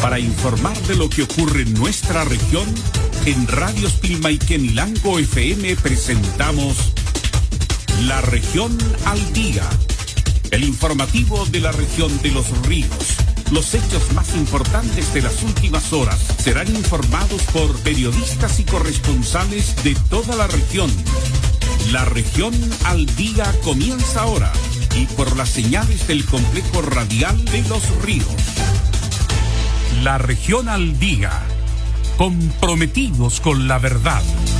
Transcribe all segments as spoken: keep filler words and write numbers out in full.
Para informar de lo que ocurre en nuestra región, en Radio Pilmaiquén y Lanco F M presentamos La Región al Día, el informativo de la región de Los Ríos. Los hechos más importantes de las últimas horas serán informados por periodistas y corresponsales de toda la región. La Región al Día comienza ahora y por las señales del complejo radial de Los Ríos. La Región al Día, comprometidos con la verdad.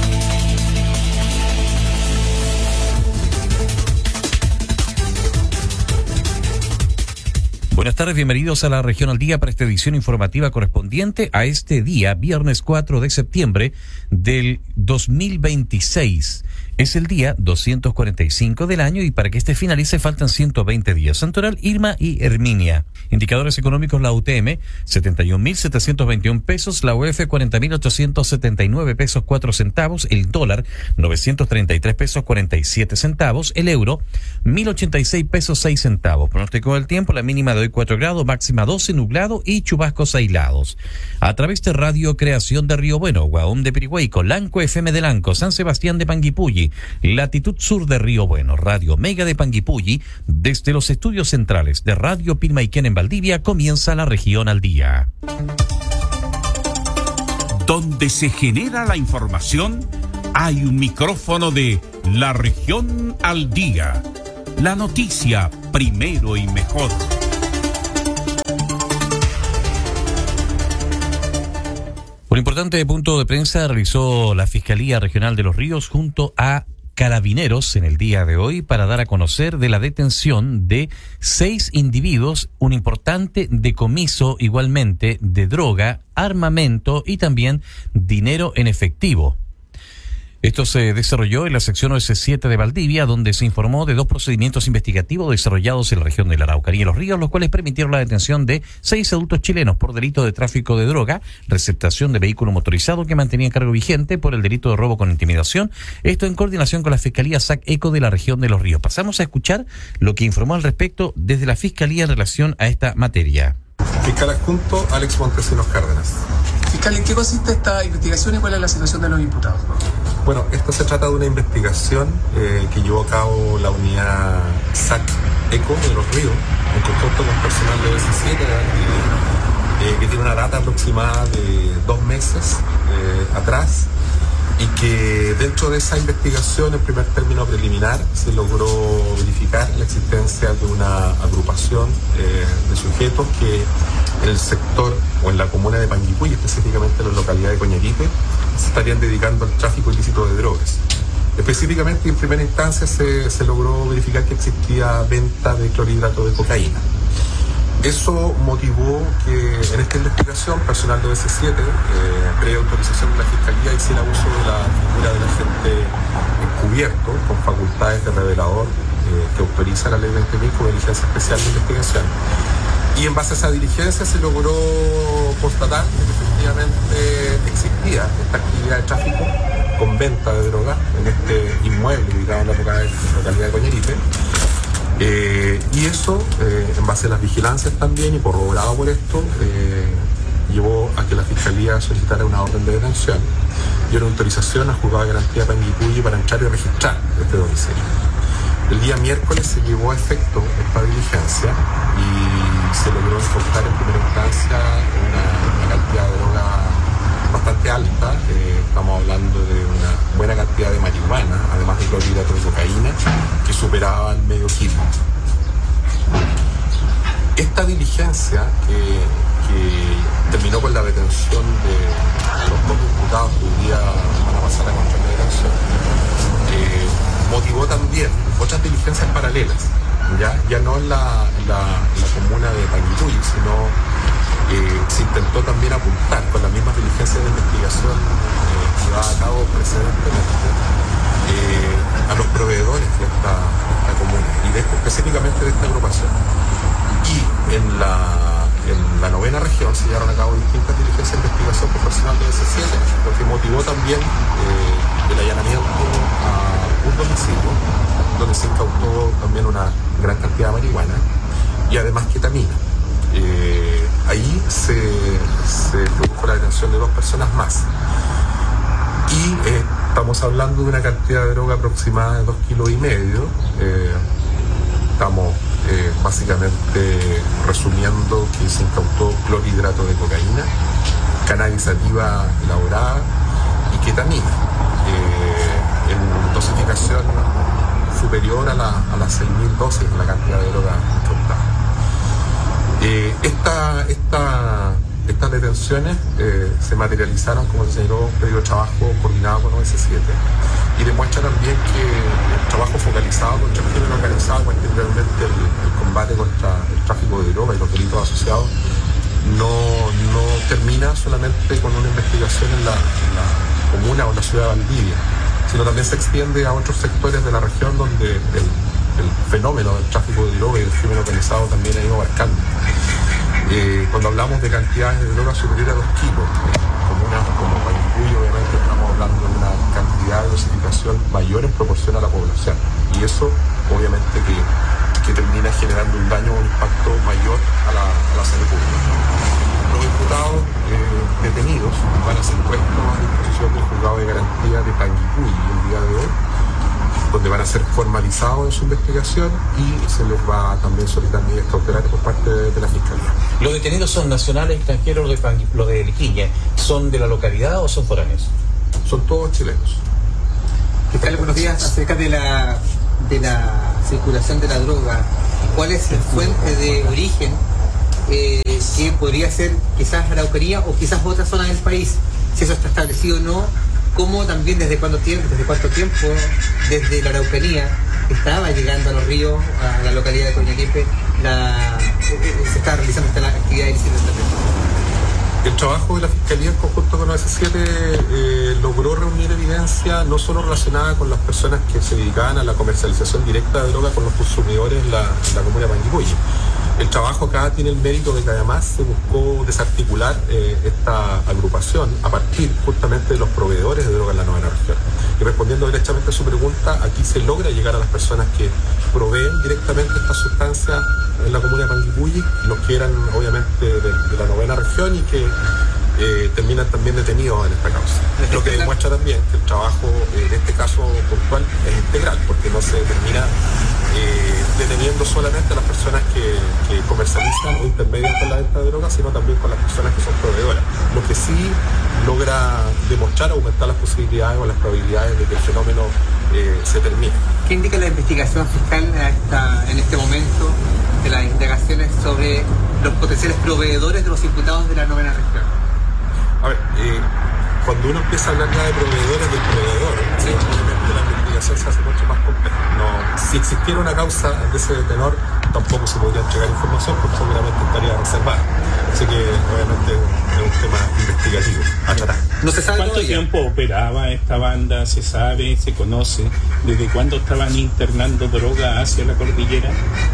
Buenas tardes, bienvenidos a La Región al Día para esta edición informativa correspondiente a este día, viernes cuatro de septiembre del dos mil veintiséis. Es el día doscientos cuarenta y cinco del año y para que este finalice faltan ciento veinte días. Santoral, Irma y Herminia. Indicadores económicos: la U T M, setenta y un mil setecientos veintiún pesos, la U F, cuarenta mil ochocientos setenta y nueve pesos cuatro centavos, el dólar, novecientos treinta y tres pesos cuarenta y siete centavos, el euro, mil ochenta y seis pesos seis centavos. Pronóstico del tiempo: la mínima de hoy cuatro grados, máxima doce, nublado y chubascos aislados. A través de Radio Creación de Río Bueno, Guaón de Pirigüeico, Lanco F M de Lanco, San Sebastián de Panguipulli, Latitud Sur de Río Bueno, Radio Mega de Panguipulli, desde los estudios centrales de Radio Pilmaiquén en Valdivia, comienza La Región al Día. Donde se genera la información, hay un micrófono de La Región al Día. La noticia primero y mejor. Un importante punto de prensa realizó la Fiscalía Regional de Los Ríos junto a Carabineros en el día de hoy para dar a conocer de la detención de seis individuos, un importante decomiso igualmente de droga, armamento y también dinero en efectivo. Esto se desarrolló en la sección O S siete de Valdivia, donde se informó de dos procedimientos investigativos desarrollados en la región de la Araucanía y Los Ríos, los cuales permitieron la detención de seis adultos chilenos por delito de tráfico de droga, receptación de vehículo motorizado que mantenía en cargo vigente por el delito de robo con intimidación. Esto en coordinación con la Fiscalía S A C ECO de la región de Los Ríos. Pasamos a escuchar lo que informó al respecto desde la Fiscalía en relación a esta materia. Fiscal adjunto Alex Montesinos Cárdenas. Fiscal, ¿en qué consiste esta investigación y cuál es la situación de los imputados? Bueno, esto se trata de una investigación eh, que llevó a cabo la unidad S A C ECO de Los Ríos, en conjunto con personal de O S siete, eh, que tiene una data aproximada de dos meses eh, atrás, y que dentro de esa investigación, en primer término preliminar, se logró verificar la existencia de una agrupación eh, de sujetos que en el sector o en la comuna de Panguipulli, específicamente en la localidad de Coñaripe, se estarían dedicando al tráfico ilícito de drogas. Específicamente, en primera instancia, se, se logró verificar que existía venta de clorhidrato de cocaína. Eso motivó que en esta investigación personal de O S siete, eh, previa autorización de la Fiscalía, hiciera uso de la figura del agente encubierto con facultades de revelador eh, que autoriza la ley veinte mil como diligencia especial de investigación. Y en base a esa diligencia se logró constatar que efectivamente existía esta actividad de tráfico con venta de droga en este inmueble ubicado en la localidad de Coñaripe. Eh, y eso, eh, en base a las vigilancias también y corroborado por esto, eh, llevó a que la Fiscalía solicitara una orden de detención y una autorización al Juzgado de Garantía de Panguipulli para entrar y registrar este domicilio. El día miércoles se llevó a efecto esta diligencia y se logró encontrar en primera instancia una, una cantidad de droga bastante alta. Eh, estamos hablando de una buena cantidad de marihuana, además de clorhidrato de cocaína, que superaba el medio kilo. Esta diligencia que, que terminó con la detención de los dos imputados que hoy día van a pasar a control de detención, eh, motivó también otras diligencias paralelas, ya, ya no en la, la, la comuna de Panguipulli, sino eh, se intentó también apuntar con las mismas diligencias de investigación eh, llevadas a cabo precedentemente eh, a los proveedores de esta, esta comuna y de este, específicamente de esta agrupación. Y en la, en la novena región se llevaron a cabo distintas diligencias de investigación por personal de O S siete, lo que motivó también eh, el allanamiento a un domicilio donde se incautó también una gran cantidad de marihuana y además ketamina. Eh, ahí se, se produjo la detención de dos personas más. Y eh, estamos hablando de una cantidad de droga aproximada de dos kilos y medio. Eh, estamos eh, básicamente resumiendo que se incautó clorhidrato de cocaína, cannabis sativa elaborada y ketamina, eh, en dosificación superior a, la, a las seis mil dosis de la cantidad de droga incautada. Eh, esta, esta, estas detenciones eh, se materializaron, como se señaló, un pedido de trabajo coordinado con O S siete y demuestra también que el trabajo focalizado contra el crimen organizado, particularmente el, el combate contra el tráfico de droga y los delitos asociados, no, no termina solamente con una investigación en la, en la comuna o en la ciudad de Valdivia, sino también se extiende a otros sectores de la región donde el, el fenómeno del tráfico de droga y del crimen organizado también ha ido abarcando. Eh, cuando hablamos de cantidades de droga superiores a dos kilos, en comunas como Panguipulli, obviamente estamos hablando de una cantidad de dosificación mayor en proporción a la población. Y eso, obviamente, que, que termina generando un daño o un impacto mayor a la, a la salud pública. Los imputados eh, detenidos van a ser puestos a disposición del juzgado de garantía de Panguipulli el día de hoy, donde van a ser formalizados en su investigación y se les va a también solicitar medidas cautelares por parte de, de la Fiscalía. ¿Los detenidos son nacionales, extranjeros, de Pangui, los de Liquiña? ¿Son de la localidad o son foráneos? Son todos chilenos. Fiscal, buenos días. Acerca de la, de la circulación de la droga, ¿cuál es la fuente de origen eh, que podría ser quizás Araucanía o quizás otra zona del país? Si eso está establecido o no, ¿cómo también desde cuánto tiempo, desde cuánto tiempo desde la Araucanía estaba llegando a los ríos, a la localidad de Coñaquepe, la, se está realizando esta actividad ilícita? El trabajo de la Fiscalía en conjunto con O S siete eh, logró reunir evidencia no solo relacionada con las personas que se dedicaban a la comercialización directa de droga con los consumidores en la, en la comuna de Panguipulli. El trabajo acá tiene el mérito de que además se buscó desarticular eh, esta agrupación a partir justamente de los proveedores de droga en la novena región. Y respondiendo directamente a su pregunta, aquí se logra llegar a las personas que proveen directamente esta sustancia en la comuna de Panguipulli, los que eran obviamente de, de la novena región y que eh, terminan también detenidos en esta causa. Lo que demuestra también que el trabajo eh, en este caso puntual es integral, porque no se termina eh, deteniendo solamente a las personas que, que comercializan o intermedian con la venta de drogas, sino también con las personas que son proveedoras. Lo que sí logra demostrar, aumentar las posibilidades o las probabilidades de que el fenómeno eh, se termine. ¿Qué indica la investigación fiscal hasta en este momento de las indagaciones sobre los potenciales proveedores de los imputados de la novena región? A ver, eh, cuando uno empieza a hablar ya de proveedores del proveedor, sí, obviamente la investigación se hace mucho más compleja. No, si existiera una causa de ese tenor, tampoco se podría entregar información porque seguramente estaría reservada. Así que obviamente es un tema investigativo. Aclarar. No se sabe ¿Cuánto todavía tiempo operaba esta banda? ¿Se sabe? ¿Se conoce? ¿Desde cuándo estaban internando droga hacia la cordillera?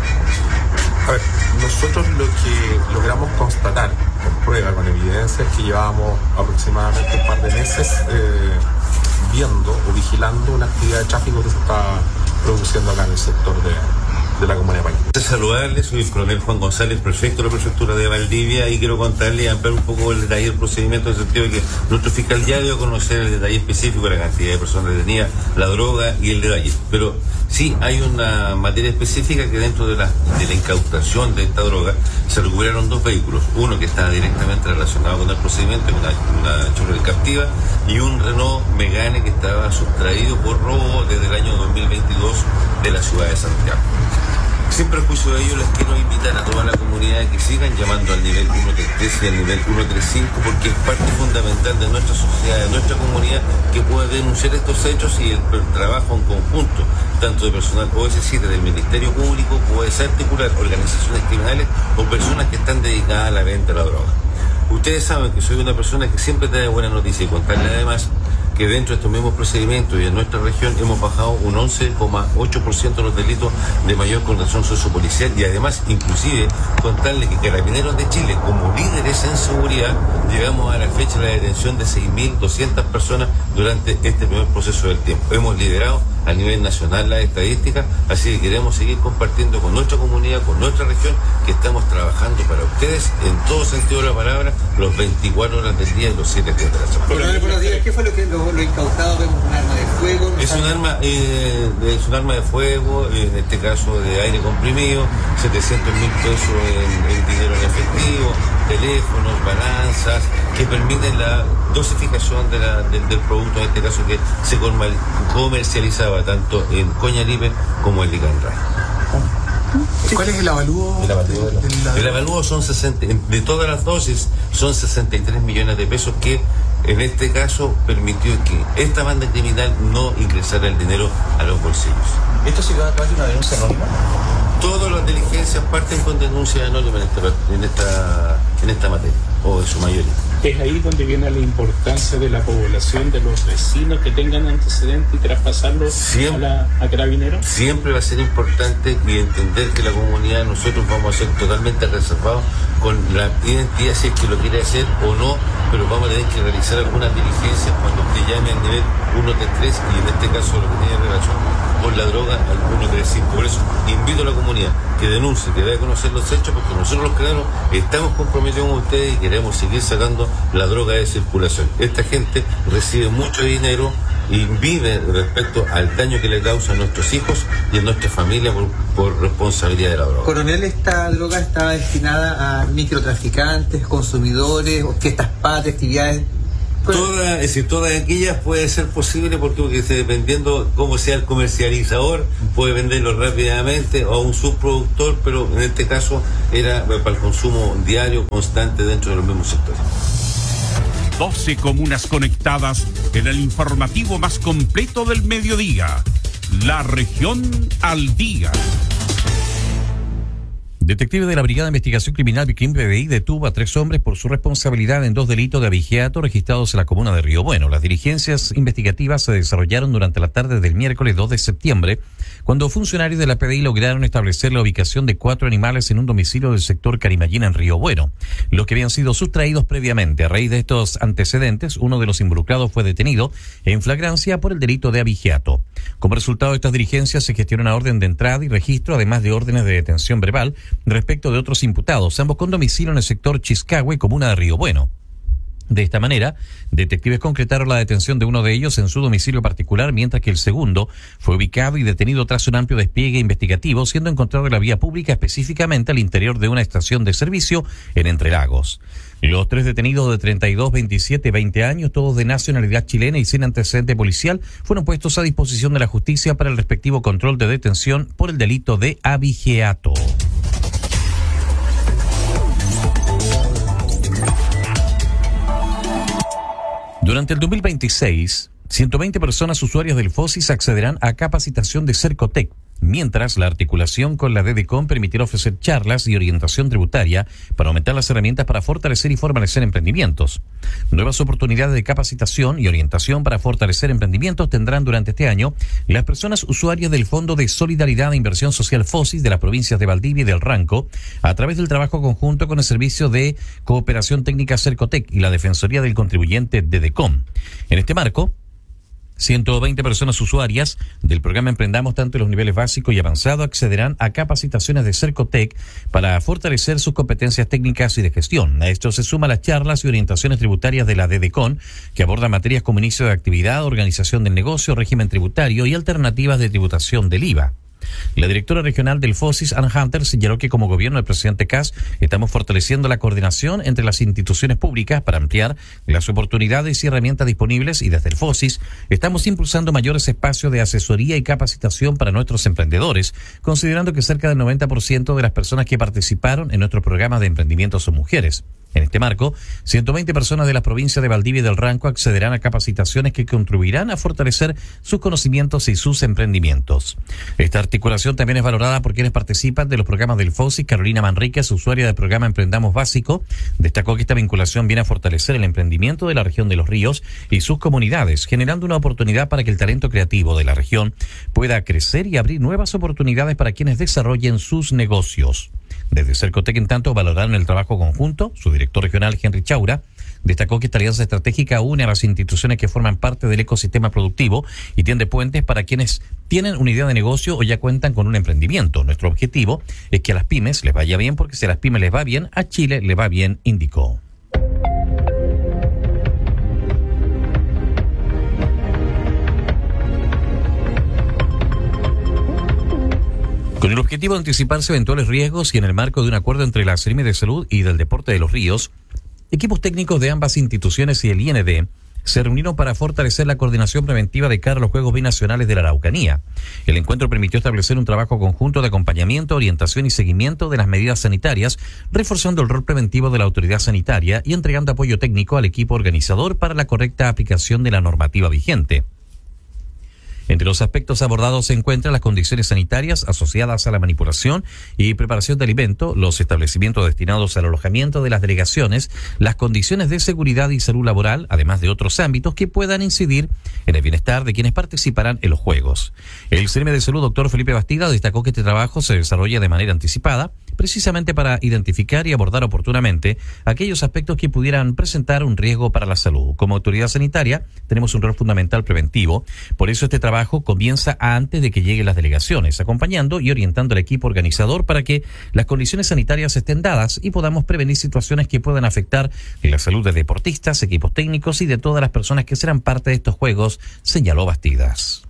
A ver, nosotros lo que logramos constatar con prueba, con evidencia, es que llevábamos aproximadamente un par de meses eh, viendo o vigilando una actividad de tráfico que se está produciendo acá en el sector de, de la comuna de Panguipulli. Saludarles, soy el coronel Juan González, prefecto de la prefectura de Valdivia, y quiero contarle y ampliar un poco el detalle del procedimiento, en el sentido de que nuestro fiscal ya dio a conocer el detalle específico de la cantidad de personas detenidas, la droga y el detalle. Pero sí hay una materia específica que dentro de la, de la incautación de esta droga se recuperaron dos vehículos, uno que está directamente relacionado con el procedimiento, una, una Chevrolet Captiva, y un Renault Megane que estaba sustraído por robo desde el año dos mil veintidós de la ciudad de Santiago. Sin perjuicio de ello, les quiero invitar a toda la comunidad que sigan llamando al nivel ciento treinta y tres y al nivel ciento treinta y cinco, porque es parte fundamental de nuestra sociedad, de nuestra comunidad, que pueda denunciar estos hechos, y el, el trabajo en conjunto, tanto de personal O S siete del Ministerio Público, puede articular organizaciones criminales o personas que están dedicadas a la venta de la droga. Ustedes saben que soy una persona que siempre trae buenas noticias, y contarles además que dentro de estos mismos procedimientos y en nuestra región hemos bajado un once coma ocho por ciento los delitos de mayor connotación sociopolicial, y además inclusive contarle que Carabineros de Chile, como líderes en seguridad, llegamos a la fecha la detención de seis mil doscientas personas durante este primer proceso del tiempo. Hemos liderado a nivel nacional las estadísticas, así que queremos seguir compartiendo con nuestra comunidad, con nuestra región, que estamos trabajando para ustedes en todo sentido de la palabra, los veinticuatro horas del día y los siete días de la semana. Bueno, buenos días. ¿Qué fue lo que lo, lo incautado? Vemos un arma de fuego. Es un arma, eh, es un arma de fuego, en este caso de aire comprimido, setecientos mil pesos en, en dinero en efectivo, teléfonos, balanzas, que permiten la dosificación de la, de, del producto, en este caso que se comercializaba tanto en Coñaripe como en Licanray. ¿Cuál es el avalúo? El avalúo, de de la... el avalúo son sesenta, de todas las dosis son sesenta y tres millones de pesos, que en este caso permitió que esta banda criminal no ingresara el dinero a los bolsillos. ¿Esto se va a través de una denuncia anónima? Todas las diligencias parten con denuncia anónima en esta, en esta, en esta materia, o en su mayoría. Es ahí donde viene la importancia de la población, de los vecinos que tengan antecedentes y traspasarlos siempre, a, la, a Carabineros. Siempre va a ser importante y entender que la comunidad, nosotros vamos a ser totalmente reservados con la identidad, si es que lo quiere hacer o no, pero vamos a tener que realizar algunas diligencias cuando usted llame al nivel uno tres tres, y en este caso lo que tiene relación con la droga al uno tres cinco. Por eso invito a la comunidad que denuncie, que debe conocer los hechos, porque nosotros los creanos estamos comprometidos con ustedes y queremos seguir sacando la droga de circulación. Esta gente recibe mucho dinero y vive respecto al daño que le causa a nuestros hijos y a nuestra familia por, por responsabilidad de la droga. Coronel, ¿esta droga está destinada a microtraficantes, consumidores, fiestas patrias, actividades? Todas, es decir, todas aquellas puede ser posible, porque, porque dependiendo cómo sea el comercializador, puede venderlo rápidamente o a un subproductor, pero en este caso era para el consumo diario constante dentro de los mismos sectores. doce comunas conectadas en el informativo más completo del mediodía. La región al día. Detective de la Brigada de Investigación Criminal Vicrim P D I detuvo a tres hombres por su responsabilidad en dos delitos de abigeato registrados en la comuna de Río Bueno. Las diligencias investigativas se desarrollaron durante la tarde del miércoles dos de septiembre, cuando funcionarios de la P D I lograron establecer la ubicación de cuatro animales en un domicilio del sector Carimayina en Río Bueno, los que habían sido sustraídos previamente. A raíz de estos antecedentes, uno de los involucrados fue detenido en flagrancia por el delito de abigeato. Como resultado de estas diligencias se gestionó una orden de entrada y registro, además de órdenes de detención verbal respecto de otros imputados, ambos con domicilio en el sector Chiscahue, comuna de Río Bueno. De esta manera, detectives concretaron la detención de uno de ellos en su domicilio particular, mientras que el segundo fue ubicado y detenido tras un amplio despliegue investigativo, siendo encontrado en la vía pública, específicamente al interior de una estación de servicio en Entre Lagos. Los tres detenidos de treinta y dos, veintisiete y veinte años, todos de nacionalidad chilena y sin antecedente policial, fueron puestos a disposición de la justicia para el respectivo control de detención por el delito de abigeato. Durante el dos mil veintiséis, ciento veinte personas usuarias del FOSIS accederán a capacitación de Cercotec, mientras la articulación con la DEDECON permitirá ofrecer charlas y orientación tributaria para aumentar las herramientas para fortalecer y formalecer emprendimientos. Nuevas oportunidades de capacitación y orientación para fortalecer emprendimientos tendrán durante este año las personas usuarias del Fondo de Solidaridad e Inversión Social FOSIS de las provincias de Valdivia y del Ranco, a través del trabajo conjunto con el Servicio de Cooperación Técnica Cercotec y la Defensoría del Contribuyente DEDECON. En este marco, ciento veinte personas usuarias del programa Emprendamos, tanto en los niveles básico y avanzado, accederán a capacitaciones de Cercotec para fortalecer sus competencias técnicas y de gestión. A esto se suman las charlas y orientaciones tributarias de la DEDECON, que abordan materias como inicio de actividad, organización del negocio, régimen tributario y alternativas de tributación del I V A. La directora regional del FOSIS, Ann Hunter, señaló que como gobierno del presidente Kast estamos fortaleciendo la coordinación entre las instituciones públicas para ampliar las oportunidades y herramientas disponibles, y desde el FOSIS estamos impulsando mayores espacios de asesoría y capacitación para nuestros emprendedores, considerando que cerca del noventa por ciento de las personas que participaron en nuestro programa de emprendimiento son mujeres. En este marco, ciento veinte personas de las provincias de Valdivia y del Ranco accederán a capacitaciones que contribuirán a fortalecer sus conocimientos y sus emprendimientos. Esta articulación también es valorada por quienes participan de los programas del FOSIS. Carolina Manríquez, usuaria del programa Emprendamos Básico, destacó que esta vinculación viene a fortalecer el emprendimiento de la región de Los Ríos y sus comunidades, generando una oportunidad para que el talento creativo de la región pueda crecer y abrir nuevas oportunidades para quienes desarrollen sus negocios. Desde Cercotec, en tanto, valoraron el trabajo conjunto. Su director regional, Henry Chaura, Destacó que esta alianza estratégica une a las instituciones que forman parte del ecosistema productivo y tiende puentes para quienes tienen una idea de negocio o ya cuentan con un emprendimiento. Nuestro objetivo es que a las pymes les vaya bien, porque si a las pymes les va bien, a Chile le va bien, indicó. Con el objetivo de anticiparse eventuales riesgos y en el marco de un acuerdo entre la Seremi de Salud y del Deporte de los Ríos, equipos técnicos de ambas instituciones y el I N D se reunieron para fortalecer la coordinación preventiva de cara a los Juegos Binacionales de la Araucanía. El encuentro permitió establecer un trabajo conjunto de acompañamiento, orientación y seguimiento de las medidas sanitarias, reforzando el rol preventivo de la autoridad sanitaria y entregando apoyo técnico al equipo organizador para la correcta aplicación de la normativa vigente. Entre los aspectos abordados se encuentran las condiciones sanitarias asociadas a la manipulación y preparación de alimentos, los establecimientos destinados al alojamiento de las delegaciones, las condiciones de seguridad y salud laboral, además de otros ámbitos que puedan incidir en el bienestar de quienes participarán en los Juegos. El Seremi de Salud, doctor Felipe Bastida, destacó que este trabajo se desarrolla de manera anticipada, precisamente para identificar y abordar oportunamente aquellos aspectos que pudieran presentar un riesgo para la salud. Como autoridad sanitaria tenemos un rol fundamental preventivo, por eso este trabajo comienza antes de que lleguen las delegaciones, acompañando y orientando al equipo organizador para que las condiciones sanitarias estén dadas y podamos prevenir situaciones que puedan afectar la salud de deportistas, equipos técnicos y de todas las personas que serán parte de estos Juegos, señaló Bastidas.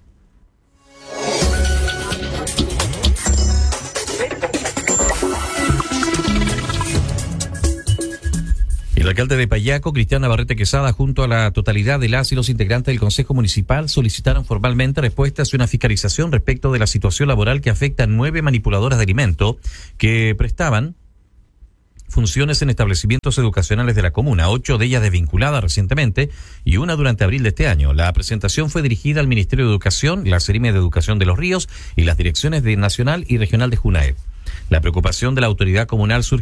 El alcalde de Payaco, Cristian Navarrete Quesada, junto a la totalidad de las y los integrantes del Consejo Municipal, solicitaron formalmente respuestas y una fiscalización respecto de la situación laboral que afecta a nueve manipuladoras de alimento que prestaban funciones en establecimientos educacionales de la comuna, ocho de ellas desvinculadas recientemente y una durante abril de este año. La presentación fue dirigida al Ministerio de Educación, la Seremi de Educación de los Ríos y las direcciones de Nacional y Regional de Junaed. La preocupación de la autoridad comunal surge